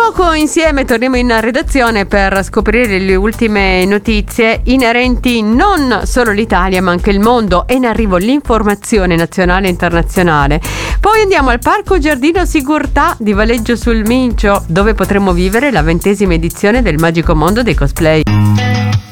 poco insieme torniamo in redazione per scoprire le ultime notizie inerenti non solo l'Italia ma anche il mondo, e in arrivo l'informazione nazionale e internazionale. Poi andiamo al Parco Giardino Sigurtà di Valeggio sul Mincio, dove potremo vivere la 20ª edizione del Magico Mondo dei Cosplay.